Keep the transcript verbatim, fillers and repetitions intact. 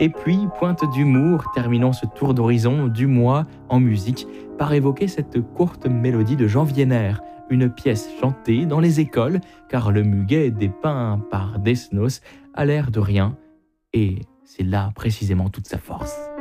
Et puis, pointe d'humour, terminons ce tour d'horizon du mois en musique par évoquer cette courte mélodie de Jean Vienner, une pièce chantée dans les écoles, car le muguet dépeint par Desnos a l'air de rien, et c'est là précisément toute sa force.